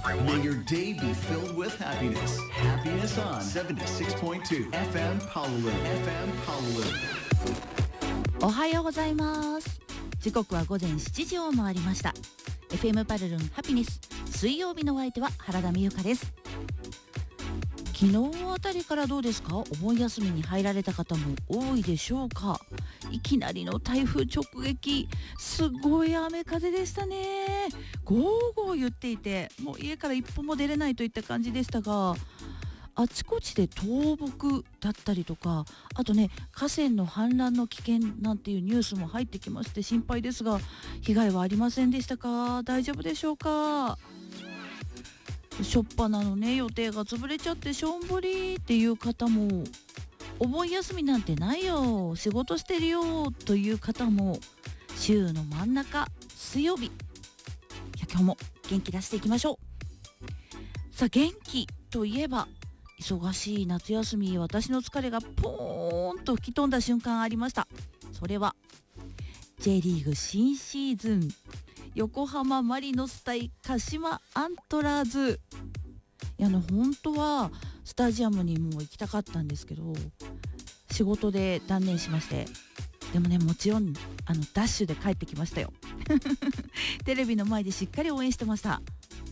May your day be filled with happiness. Happiness on 76.2 FM Honolulu. FM Honolulu. おはようございます。時刻は午前7時を回りました。 FM パルルンハピネス、水曜日のお相手は原田美由香です。昨日あたりからどうですか？お盆休みに入られた方も多いでしょうか？いきなりの台風直撃、すごい雨風でしたね。ゴーゴー言っていて、もう家から一歩も出れないといった感じでしたが、あちこちで倒木だったりとか、あとね、河川の氾濫の危険なんていうニュースも入ってきまして心配ですが、被害はありませんでしたか？大丈夫でしょうか？しょっぱなのね、予定が潰れちゃってしょんぼりっていう方も、お盆休みなんてないよ、仕事してるよという方も、週の真ん中水曜日、今日も元気出していきましょう。さあ、元気といえば、忙しい夏休み、私の疲れがポーンと吹き飛んだ瞬間ありました。それは J リーグ新シーズン、横浜マリノス対鹿島アントラーズ。本当はスタジアムにも行きたかったんですけど、仕事で断念しまして、でもね、もちろんダッシュで帰ってきましたよテレビの前でしっかり応援してました。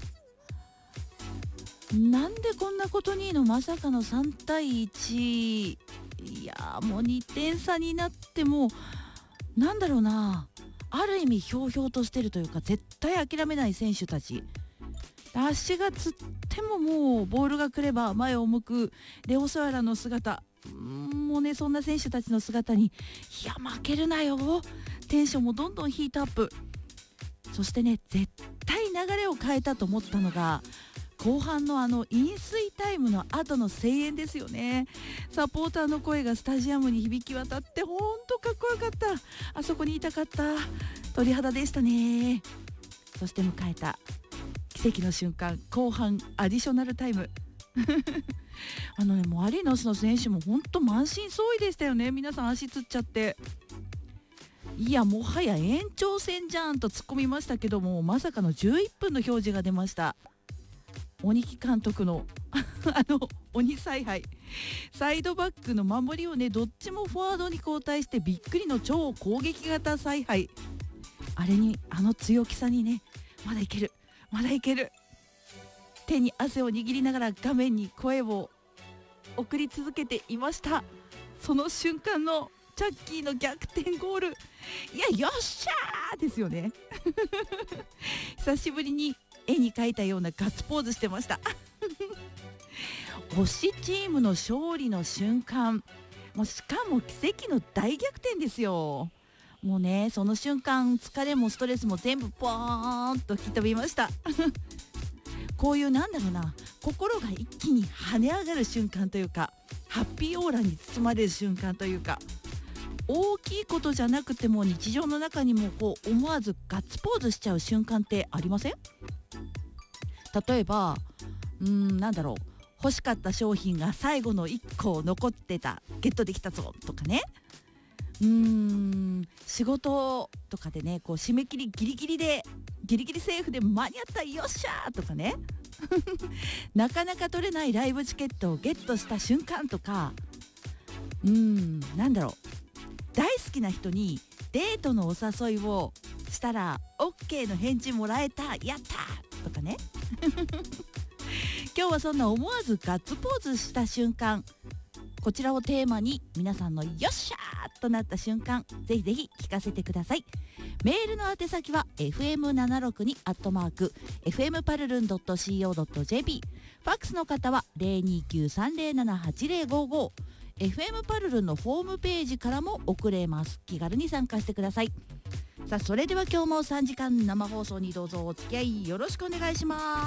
なんでこんなことにのまさかの3対1、いやもう2点差になっても、なんだろうな、ある意味ひょうひょうとしてるというか、絶対諦めない選手たち、足がつってももうボールが来れば前を向くレオ・ソアラの姿、もうね、そんな選手たちの姿に、いや負けるなよ、テンションもどんどんヒートアップ。そしてね、絶対流れを変えたと思ったのが後半の飲水タイムの後の声援ですよね。サポーターの声がスタジアムに響き渡って、ほんとかっこよかった。あそこにいたかった。鳥肌でしたね。そして迎えた奇跡の瞬間、後半アディショナルタイムマリノスの選手もほんと満身創痍でしたよね。皆さん足つっちゃって、いやもはや延長戦じゃんと突っ込みましたけども、まさかの11分の表示が出ました。鬼木監督の鬼采配、サイドバックの守りをね、どっちもフォワードに交代してびっくりの超攻撃型采配。あれに強気さにね、まだいけるまだいける、手に汗を握りながら画面に声を送り続けていました。その瞬間のチャッキーの逆転ゴール、いやよっしゃーですよね久しぶりに絵に描いたようなガッツポーズしてました推しチームの勝利の瞬間、しかも奇跡の大逆転ですよ。もうね、その瞬間疲れもストレスも全部ポーンと吹き飛びましたこういう心が一気に跳ね上がる瞬間というか、ハッピーオーラに包まれる瞬間というか、大きいことじゃなくても日常の中にも思わずガッツポーズしちゃう瞬間ってありません？例えば欲しかった商品が最後の1個残ってた、ゲットできたぞとかね、仕事とかでね、締め切りギリギリセーフで間に合った、よっしゃーとかねなかなか取れないライブチケットをゲットした瞬間とか、大好きな人にデートのお誘いをしたら OK の返事もらえた、やったとかね今日はそんな思わずガッツポーズした瞬間、こちらをテーマに皆さんのよっしゃーとなった瞬間、ぜひぜひ聞かせてください。メールの宛先は fm762@fmparlun.co.jp、 ファックスの方は 029-307-8055、 FM パルルンのホームページからも送れます。気軽に参加してください。さあ、それでは今日も3時間生放送にどうぞお付き合いよろしくお願いします。